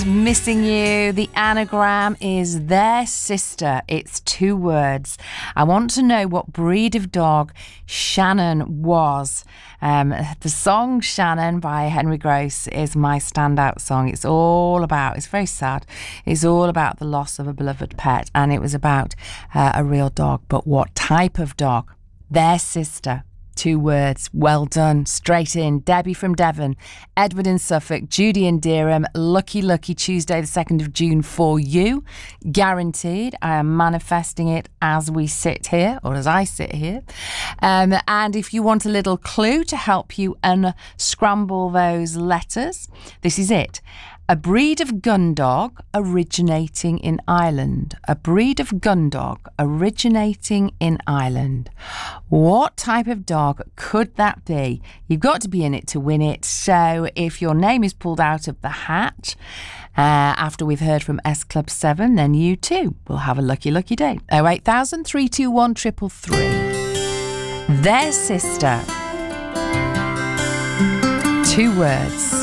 Missing You. The anagram is their sister. It's 2 words. I want to know what breed of dog Shannon was. The song Shannon by Henry Gross is my standout song. It's very sad. It's all about the loss of a beloved pet, and it was about a real dog. But what type of dog? Their sister. 2 words. Well done. Straight in. Debbie from Devon, Edward in Suffolk, Judy in Dereham. Lucky Tuesday the 2nd of June for you. Guaranteed. I am manifesting it as we sit here, or as I sit here. And if you want a little clue to help you unscramble those letters, this is it. A breed of gun dog originating in Ireland. A breed of gun dog originating in Ireland. What type of dog could that be? You've got to be in it to win it. So if your name is pulled out of the hat after we've heard from S Club 7, then you too will have a lucky day. 08000 321 333. Their sister. 2 words.